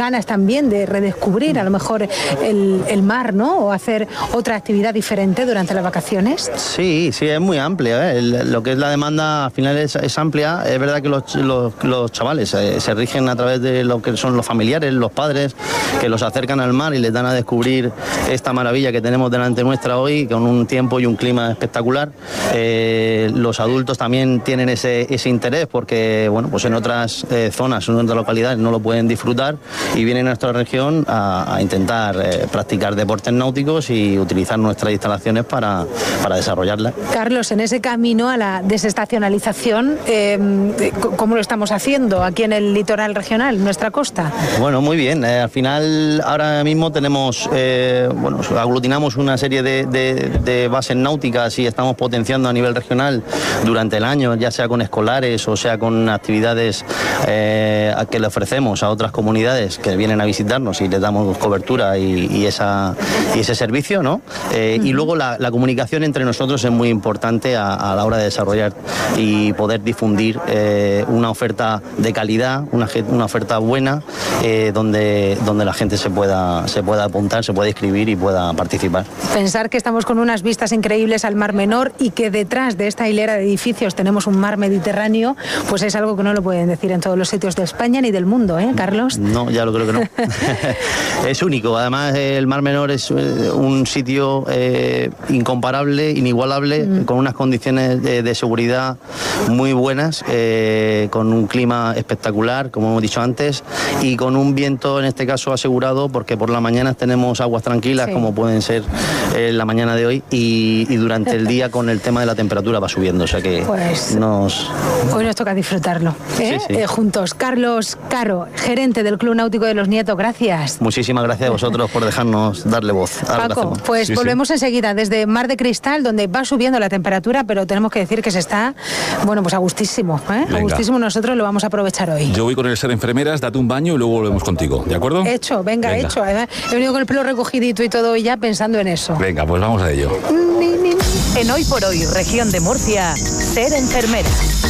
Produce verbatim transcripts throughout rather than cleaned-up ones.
ganas también de redescubrir a lo mejor el, el mar, ¿no? O hacer otra actividad diferente durante las vacaciones. Sí, sí, es muy amplia, ¿eh? El, lo que es la demanda al final es, es amplia. Es verdad que los, los, los chavales eh, se rigen a través de lo que son los familiares, los padres, que los acercan al mar y les dan a descubrir esta maravilla que tenemos delante nuestra hoy, con un tiempo y un clima espectacular. Eh, los adultos también tienen ese, ese interés porque, bueno, pues en otras eh, zonas, en otras localidades no lo pueden disfrutar y vienen a nuestra región a, a intentar eh, practicar deportes náuticos y utilizar nuestras instalaciones para, para desarrollarlas. Carlos, en ese camino a la desestacionalización, eh, ¿cómo lo estamos haciendo aquí en el litoral regional, nuestra costa? Bueno, muy bien. Eh, al final, ahora mismo tenemos, eh, bueno, aglutinamos una serie de, de, de bases náuticas y estamos potenciando a nivel regional durante el año, ya sea con escolares o sea con actividades eh, que le ofrecemos a otras comunidades que vienen a visitarnos y les damos cobertura y, y, esa, y ese servicio, ¿no? Eh, uh-huh. Y luego la, la comunicación entre nosotros es muy importante a, a la hora de desarrollar y poder difundir eh, una oferta de calidad, una, una oferta buena, eh, donde, donde la gente se pueda, se pueda apuntar, se pueda inscribir y pueda participar. Pensar que estamos con unas vistas increíbles al Mar Menor y que detrás de esta hilera de edificios tenemos un mar Mediterráneo, pues es algo que no lo pueden decir en todos los sitios de España ni del mundo, ¿eh, Carlos? No, ya lo creo que no. Es único. Además, el Mar Menor es un sitio eh, incomparable, inigualable, mm. con unas condiciones de, de seguridad muy buenas, eh, con un clima espectacular, como hemos dicho antes, y con un viento, en este caso, asegurado, porque por las mañanas tenemos aguas tranquilas, sí. como pueden ser eh, la mañana de hoy, y, y durante el día con el tema de la temperatura va subiendo, o sea que pues, nos... hoy nos toca disfrutarlo, ¿eh? Sí, sí. Eh, juntos. Carlos Caro, gerente del Club Náutico de Los Nietos, gracias. Muchísimas gracias a vosotros por dejarnos darle voz. Ahora Paco, pues sí, volvemos sí. enseguida desde Mar de Cristal, donde va subiendo la temperatura, pero tenemos que decir que se está, bueno, pues a gustísimo, ¿eh? A gustísimo, nosotros lo vamos a aprovechar hoy. Yo voy con el Ser Enfermeras, date un baño y luego volvemos contigo, ¿de acuerdo? Hecho, venga, venga. hecho. Además, he venido con el pelo recogidito y todo y ya pensando en eso. Venga, pues vamos a ello. En Hoy por Hoy, región de Murcia, Ser Enfermera.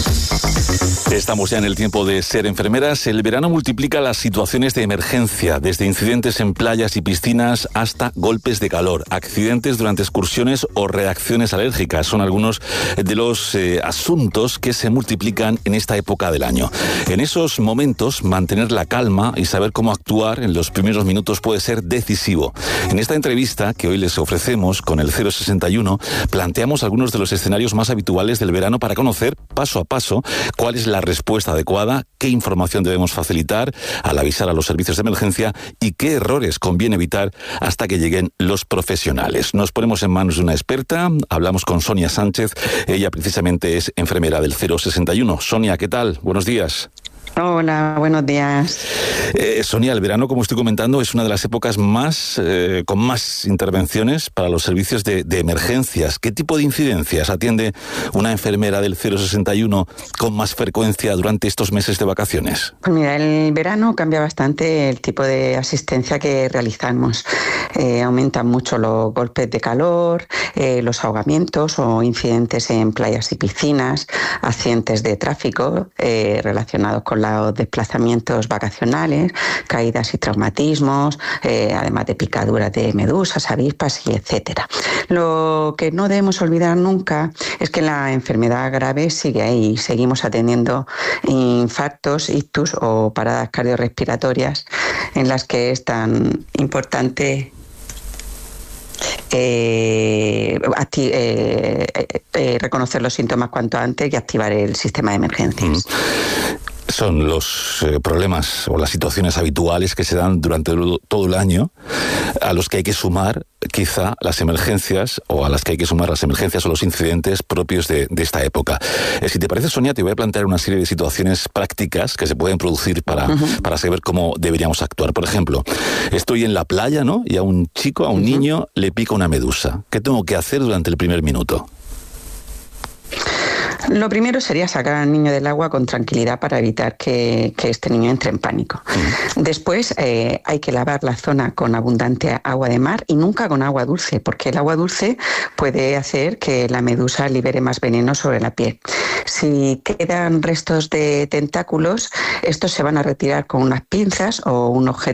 Estamos ya en el tiempo de Ser Enfermeras. El verano multiplica las situaciones de emergencia, desde incidentes en playas y piscinas hasta golpes de calor, accidentes durante excursiones o reacciones alérgicas. Son algunos de los eh, asuntos que se multiplican en esta época del año. En esos momentos, mantener la calma y saber cómo actuar en los primeros minutos puede ser decisivo. En esta entrevista que hoy les ofrecemos con el cero sesenta y uno, planteamos algunos de los escenarios más habituales del verano para conocer paso a paso cuál es la respuesta adecuada, qué información debemos facilitar al avisar a los servicios de emergencia y qué errores conviene evitar hasta que lleguen los profesionales. Nos ponemos en manos de una experta, hablamos con Sonia Sánchez, ella precisamente es enfermera del cero sesenta y uno. Sonia, ¿qué tal? Buenos días. Hola, buenos días. Eh, Sonia, el verano, como estoy comentando, es una de las épocas más eh, con más intervenciones para los servicios de, de emergencias. ¿Qué tipo de incidencias atiende una enfermera del cero sesenta y uno con más frecuencia durante estos meses de vacaciones? Pues mira, el verano cambia bastante el tipo de asistencia que realizamos. Eh, aumentan mucho los golpes de calor, eh, los ahogamientos o incidentes en playas y piscinas, accidentes de tráfico eh, relacionados con la los desplazamientos vacacionales, caídas y traumatismos, eh, además de picaduras de medusas, avispas y etcétera. Lo que no debemos olvidar nunca es que la enfermedad grave sigue ahí. Seguimos atendiendo infartos, ictus o paradas cardiorrespiratorias en las que es tan importante Eh, acti- eh, eh, eh, reconocer los síntomas cuanto antes y activar el sistema de emergencias. Mm. Son los eh, problemas o las situaciones habituales que se dan durante todo el año, a los que hay que sumar quizá las emergencias, o a las que hay que sumar las emergencias o los incidentes propios de, de esta época. Eh, si te parece, Sonia, te voy a plantear una serie de situaciones prácticas que se pueden producir para, uh-huh. para saber cómo deberíamos actuar. Por ejemplo, estoy en la playa, ¿no? Y a un chico, a un uh-huh. niño, le pica una medusa. ¿Qué tengo que hacer durante el primer minuto? Lo primero sería sacar al niño del agua con tranquilidad para evitar que, que este niño entre en pánico. Mm. Después eh, hay que lavar la zona con abundante agua de mar y nunca con agua dulce, porque el agua dulce puede hacer que la medusa libere más veneno sobre la piel. Si quedan restos de tentáculos, estos se van a retirar con unas pinzas o un objeto